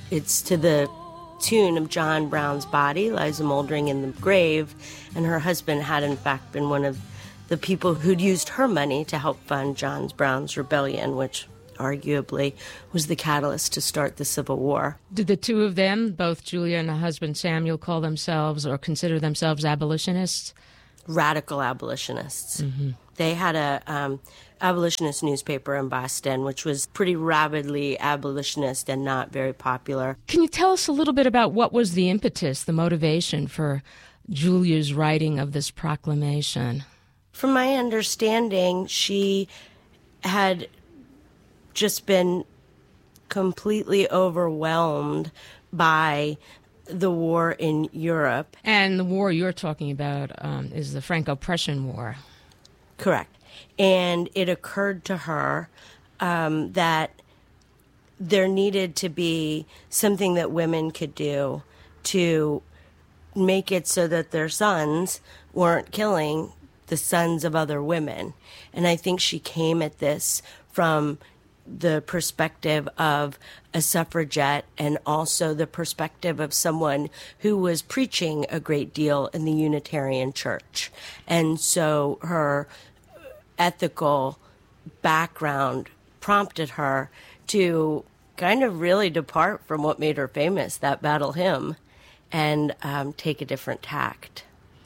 It's to the tune of John Brown's body lies moldering in the grave, and her husband had in fact been one of the people who'd used her money to help fund John Brown's rebellion, which arguably was the catalyst to start the Civil War. Did the two of them, both Julia and her husband Samuel, call themselves or consider themselves abolitionists? Radical abolitionists. Mm-hmm. They had a abolitionist newspaper in Boston, which was pretty rabidly abolitionist and not very popular. Can you tell us a little bit about what was the impetus, the motivation for Julia's writing of this proclamation? From my understanding, she had just been completely overwhelmed by the war in Europe. And the war you're talking about is the Franco-Prussian War. Correct. And it occurred to her that there needed to be something that women could do to make it so that their sons weren't killing the sons of other women. And I think she came at this from the perspective of a suffragette and also the perspective of someone who was preaching a great deal in the Unitarian Church. And so her ethical background prompted her to kind of really depart from what made her famous, that battle hymn, and take a different tact.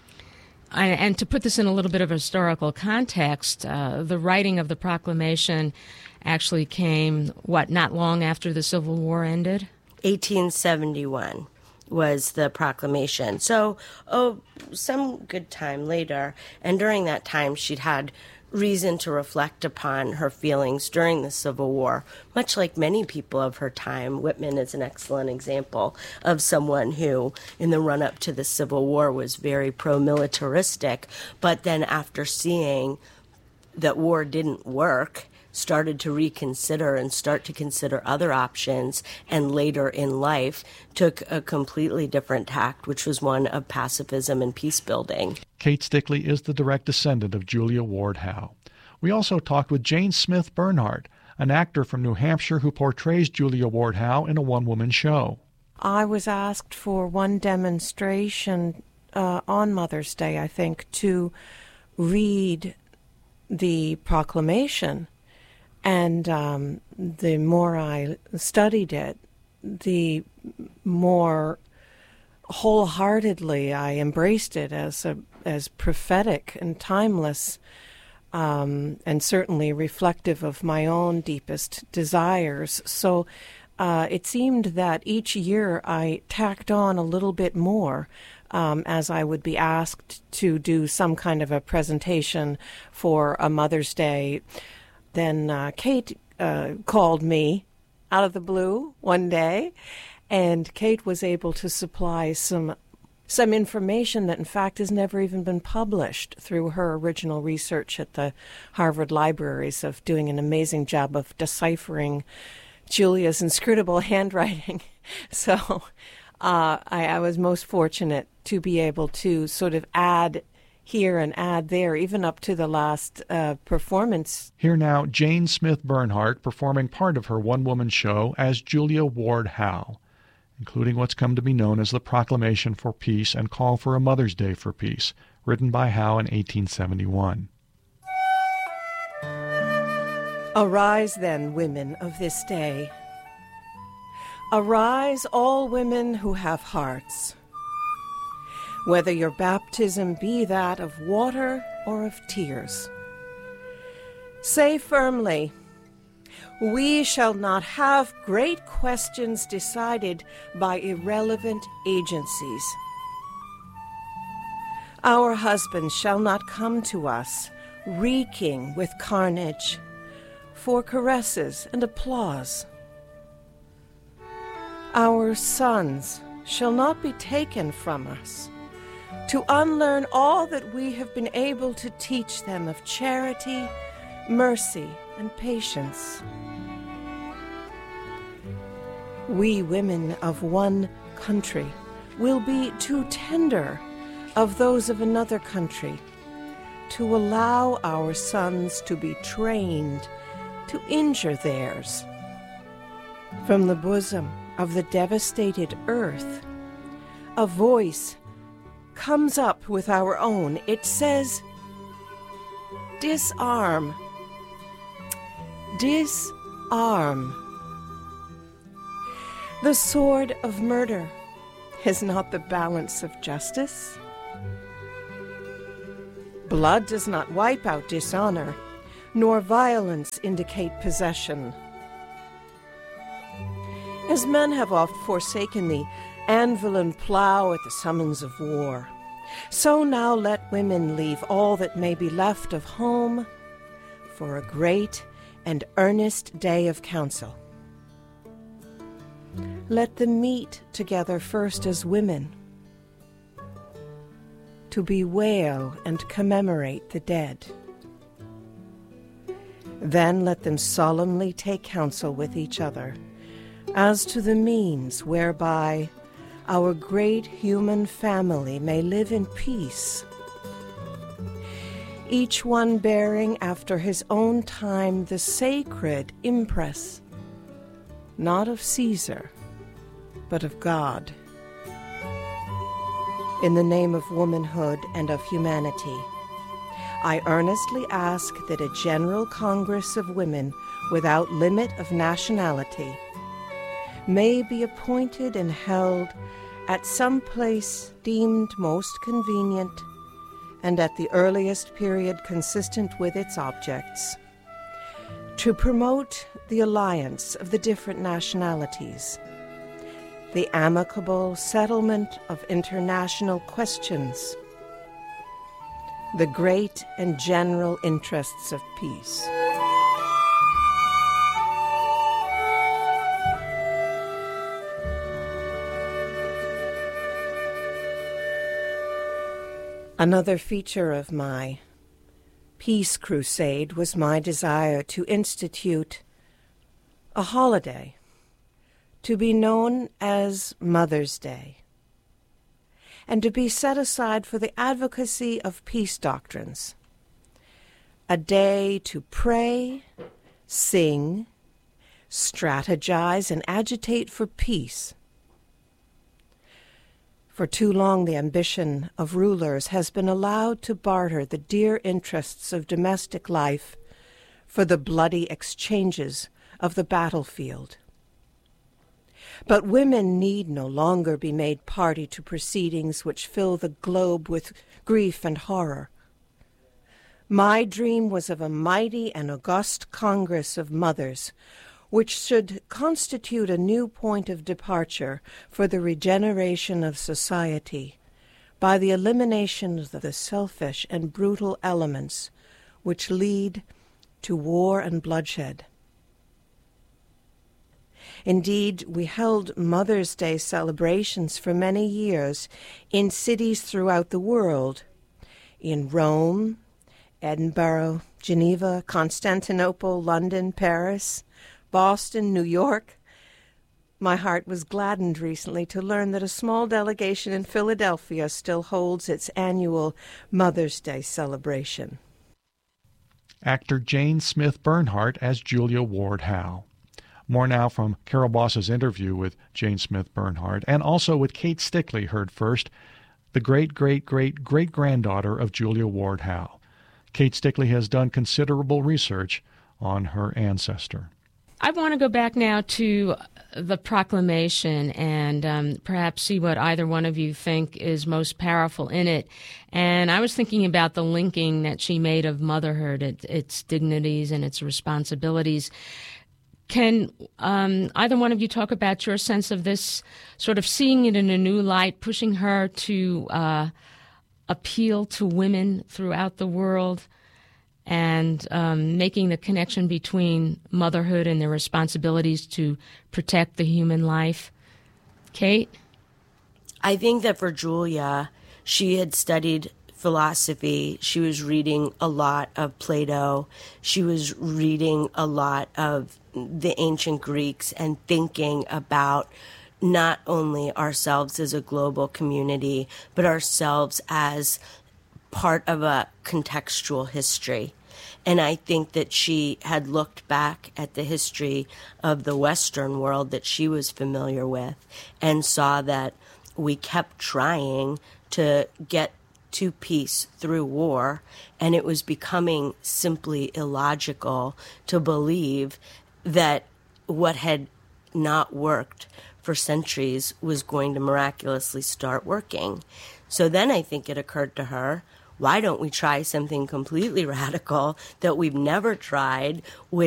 And to put this in a little bit of a historical context, the writing of the proclamation actually came, not long after the Civil War ended? 1871 was the proclamation. So, some good time later. And during that time, she'd had reason to reflect upon her feelings during the Civil War, much like many people of her time. Whitman is an excellent example of someone who, in the run-up to the Civil War, was very pro-militaristic, but then after seeing that war didn't work, started to reconsider and start to consider other options, and later in life took a completely different tact, which was one of pacifism and peace building. Kate Stickley is the direct descendant of Julia Ward Howe. We also talked with Jane Smith Bernhardt, an actor from New Hampshire who portrays Julia Ward Howe in a one-woman show. I was asked for one demonstration on Mother's Day, I think, to read the proclamation. And the more I studied it, the more wholeheartedly I embraced it as prophetic and timeless, and certainly reflective of my own deepest desires. So it seemed that each year I tacked on a little bit more, as I would be asked to do some kind of a presentation for a Mother's Day. Then Kate called me out of the blue one day, and Kate was able to supply some information that, in fact, has never even been published through her original research at the Harvard Libraries of doing an amazing job of deciphering Julia's inscrutable handwriting. So I was most fortunate to be able to sort of add here and add there, even up to the last performance. Here now, Jane Smith Bernhardt performing part of her one-woman show as Julia Ward Howe, including what's come to be known as the Proclamation for Peace and Call for a Mother's Day for Peace, written by Howe in 1871. Arise then, women of this day. Arise, all women who have hearts. Whether your baptism be that of water or of tears. Say firmly, we shall not have great questions decided by irrelevant agencies. Our husbands shall not come to us reeking with carnage for caresses and applause. Our sons shall not be taken from us to unlearn all that we have been able to teach them of charity, mercy, and patience. We women of one country will be too tender of those of another country to allow our sons to be trained to injure theirs. From the bosom of the devastated earth, a voice comes up with our own. It says, disarm, disarm. The sword of murder is not the balance of justice. Blood does not wipe out dishonor, nor violence indicate possession. As men have oft forsaken the anvil and plough at the summons of war, so now let women leave all that may be left of home for a great and earnest day of council. Let them meet together first as women, to bewail and commemorate the dead. Then let them solemnly take counsel with each other as to the means whereby our great human family may live in peace, each one bearing after his own time the sacred impress, not of Caesar, but of God. In the name of womanhood and of humanity, I earnestly ask that a general Congress of women without limit of nationality may be appointed and held at some place deemed most convenient and at the earliest period consistent with its objects, to promote the alliance of the different nationalities, the amicable settlement of international questions, the great and general interests of peace. Another feature of my peace crusade was my desire to institute a holiday to be known as Mother's Day, and to be set aside for the advocacy of peace doctrines, a day to pray, sing, strategize, and agitate for peace. For too long, the ambition of rulers has been allowed to barter the dear interests of domestic life for the bloody exchanges of the battlefield. But women need no longer be made party to proceedings which fill the globe with grief and horror. My dream was of a mighty and august Congress of mothers, which should constitute a new point of departure for the regeneration of society by the elimination of the selfish and brutal elements which lead to war and bloodshed. Indeed, we held Mother's Day celebrations for many years in cities throughout the world, in Rome, Edinburgh, Geneva, Constantinople, London, Paris, Boston, New York. My heart was gladdened recently to learn that a small delegation in Philadelphia still holds its annual Mother's Day celebration. Actor Jane Smith Bernhardt as Julia Ward Howe. More now from Carol Boss's interview with Jane Smith Bernhardt, and also with Kate Stickley, heard first, the great-great-great-great-granddaughter of Julia Ward Howe. Kate Stickley has done considerable research on her ancestor. I want to go back now to the proclamation and perhaps see what either one of you think is most powerful in it. And I was thinking about the linking that she made of motherhood, its dignities and its responsibilities. Can either one of you talk about your sense of this, sort of seeing it in a new light, pushing her to appeal to women throughout the world, and making the connection between motherhood and their responsibilities to protect the human life? Kate? I think that for Julia, she had studied philosophy. She was reading a lot of Plato. She was reading a lot of the ancient Greeks and thinking about not only ourselves as a global community, but ourselves as part of a contextual history. And I think that she had looked back at the history of the Western world that she was familiar with and saw that we kept trying to get to peace through war, and it was becoming simply illogical to believe that what had not worked for centuries was going to miraculously start working. So then I think it occurred to her, why don't we try something completely radical that we've never tried, which